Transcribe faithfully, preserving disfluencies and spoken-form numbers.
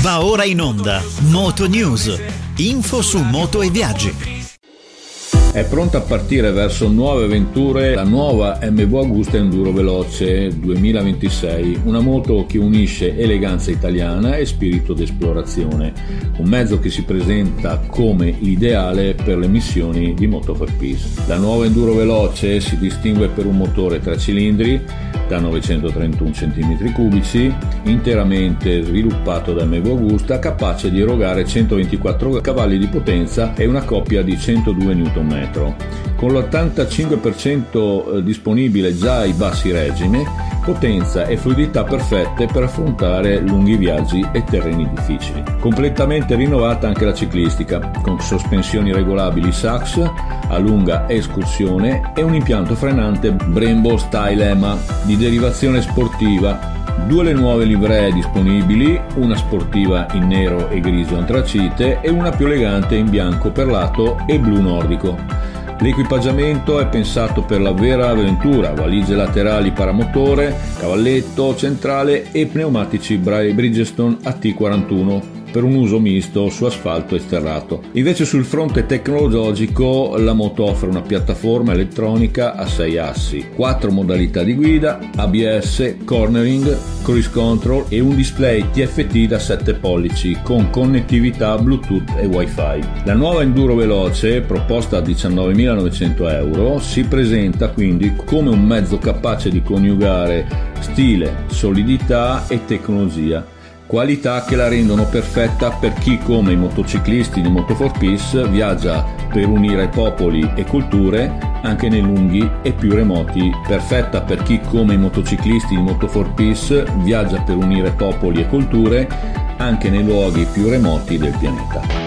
Va ora in onda Moto News, info su moto e viaggi. È pronta a partire verso nuove avventure la nuova M V Agusta Enduro Veloce duemilaventisei, una moto che unisce eleganza italiana e spirito d'esplorazione, un mezzo che si presenta come l'ideale per le missioni di Moto for Peace. La nuova Enduro Veloce si distingue per un motore tre cilindri da novecentotrentuno centimetri cubici, interamente sviluppato da M V Agusta, capace di erogare centoventiquattro cavalli di potenza e una coppia di centodue newton metri. Con l'ottantacinque per cento disponibile già ai bassi regime, potenza e fluidità perfette per affrontare lunghi viaggi e terreni difficili. Completamente rinnovata anche la ciclistica, con sospensioni regolabili S A X a lunga escursione e un impianto frenante Brembo Style E M A di derivazione sportiva. Due le nuove livree disponibili, una sportiva in nero e grigio antracite e una più elegante in bianco perlato e blu nordico. L'equipaggiamento è pensato per la vera avventura: valigie laterali paramotore, cavalletto centrale e pneumatici Bridgestone A T quarantuno per un uso misto su asfalto e sterrato. Invece sul fronte tecnologico la moto offre una piattaforma elettronica a sei assi, quattro modalità di guida, A B S, cornering, cruise control e un display T F T da sette pollici con connettività Bluetooth e Wi-Fi. La nuova Enduro Veloce, proposta a diciannovemilanovecento euro, si presenta quindi come un mezzo capace di coniugare stile, solidità e tecnologia, qualità che la rendono perfetta per chi, come i motociclisti di Moto for Peace, viaggia per unire popoli e culture anche nei lunghi e più remoti. Perfetta per chi, come i motociclisti di Moto for Peace, viaggia per unire popoli e culture anche nei luoghi più remoti del pianeta.